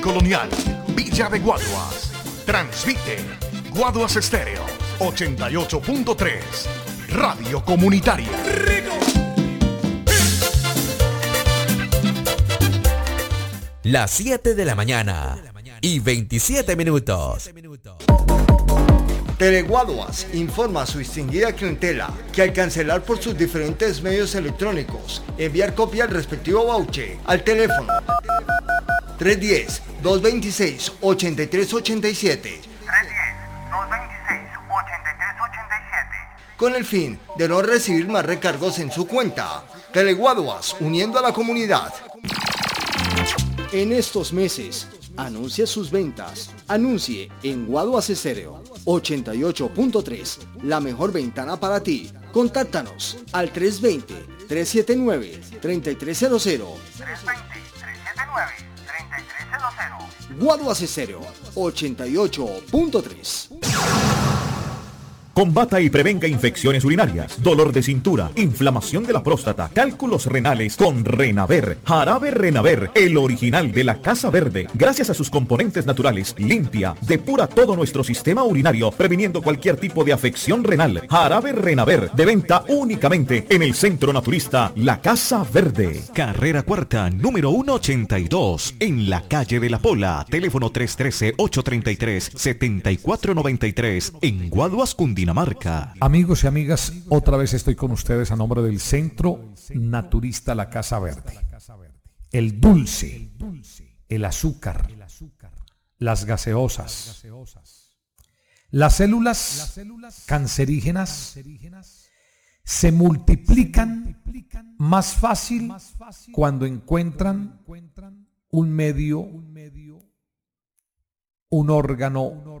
Colonial, Villa de Guaduas. Transmite Guaduas Estéreo 88.3. Radio Comunitaria. Las 7 de la mañana y 27 minutos. Teleguaduas informa a su distinguida clientela que al cancelar por sus diferentes medios electrónicos, enviar copia del respectivo voucher al teléfono 310-226-8387 con el fin de no recibir más recargos en su cuenta. Teleguaduas, uniendo a la comunidad. En estos meses, anuncie sus ventas. Anuncie en Guaduas Estéreo 88.3, la mejor ventana para ti. Contáctanos al 320-379-3300. Guaduas Estéreo 88.3. Combata y prevenga infecciones urinarias, dolor de cintura, inflamación de la próstata, cálculos renales con Renaver. Jarabe Renaver, el original de la Casa Verde. Gracias a sus componentes naturales, limpia, depura todo nuestro sistema urinario, previniendo cualquier tipo de afección renal. Jarabe Renaver, de venta únicamente en el Centro Naturista La Casa Verde. Carrera Cuarta, número 182, en la calle de La Pola. Teléfono 313-833-7493, en Guaduas, Cundinamarca. Amigos y amigas, otra vez estoy con ustedes a nombre del Centro Naturista La Casa Verde. El dulce, el azúcar, las gaseosas, las células cancerígenas se multiplican más fácil cuando encuentran un medio, un órgano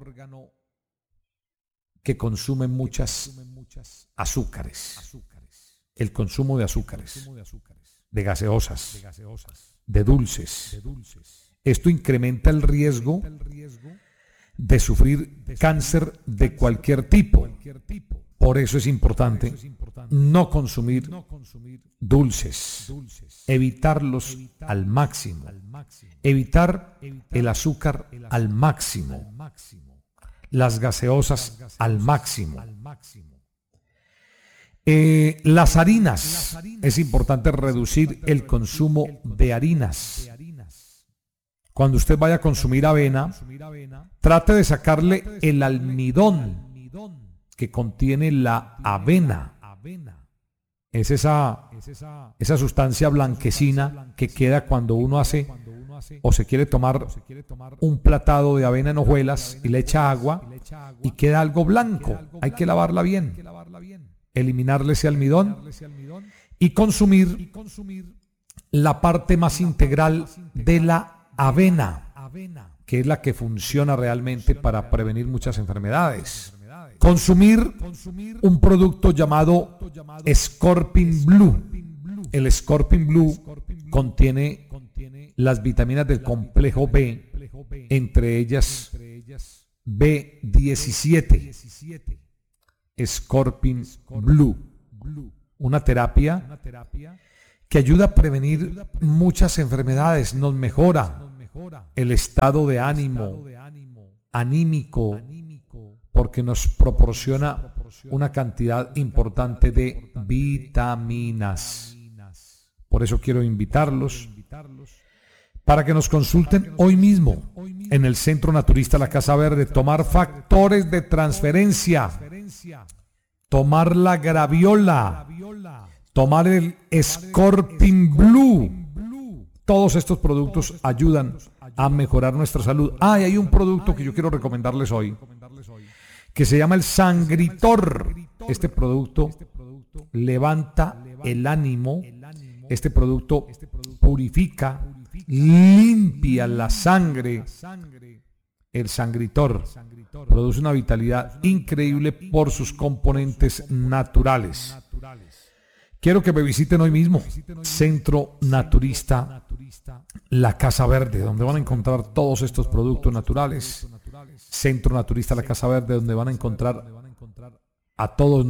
que consume muchas azúcares. El consumo de azúcares, de gaseosas, de dulces. Esto incrementa el riesgo de sufrir cáncer de cualquier tipo. Por eso es importante no consumir dulces, evitarlos al máximo, evitar el azúcar al máximo, las gaseosas al máximo. Las harinas, es importante reducir el consumo de harinas. Cuando usted vaya a consumir avena, trate de sacarle el almidón que contiene la avena. Es esa sustancia blanquecina que queda cuando uno hace o se quiere tomar un platado de avena en hojuelas y le echa agua y queda algo blanco. Hay que lavarla bien, eliminarle ese almidón y consumir la parte más integral de la avena, que es la que funciona realmente para prevenir muchas enfermedades. Consumir un producto llamado Scorpin Blue. El Scorpin Blue contiene las vitaminas del complejo B, entre ellas B17. Scorpin Blue, una terapia que ayuda a prevenir muchas enfermedades, nos mejora el estado de ánimo, anímico, porque nos proporciona una cantidad importante de vitaminas. Por eso quiero invitarlos para que nos consulten hoy mismo en el Centro Naturista La Casa Verde. Tomar factores de transferencia, tomar la graviola, tomar el Scorpin Blue. Todos estos productos ayudan a mejorar nuestra salud. Y hay un producto que yo quiero recomendarles hoy, que se llama el Sangritor. Este producto levanta el ánimo. Este producto purifica, limpia la sangre. El Sangritor produce una vitalidad increíble por sus componentes naturales. Quiero que me visiten hoy mismo, Centro Naturista La Casa Verde, donde van a encontrar todos estos productos naturales. Centro Naturista La Casa Verde, donde van a encontrar a todos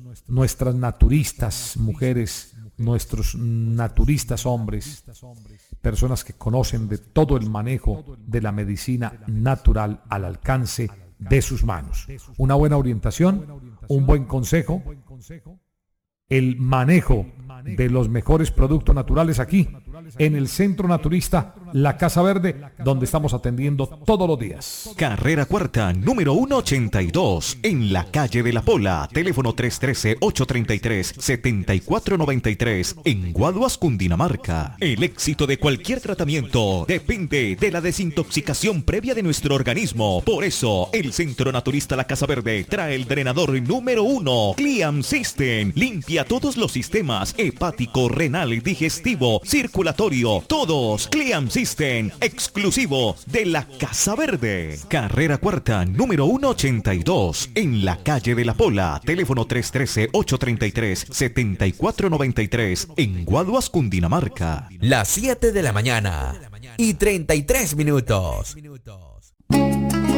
nuestras naturistas mujeres, nuestros naturistas hombres, personas que conocen de todo el manejo de la medicina natural al alcance de sus manos. Una buena orientación, un buen consejo, el manejo de los mejores productos naturales aquí, en el Centro Naturista La Casa Verde, donde estamos atendiendo todos los días. Carrera Cuarta, número 182, en la calle de la Pola. Teléfono 313-833-7493, en Guaduas, Cundinamarca. El éxito de cualquier tratamiento depende de la desintoxicación previa de nuestro organismo. Por eso, el Centro Naturista La Casa Verde trae el drenador número 1, Clean System. Limpia todos los sistemas hepático, renal, digestivo, circulatorio, todos. Clean System, exclusivo de La Casa Verde. Carrera Cuarta, número 182, en la calle de la Pola. Teléfono 313-833-7493, en Guaduas, Cundinamarca. Las 7 de la mañana y 33 minutos.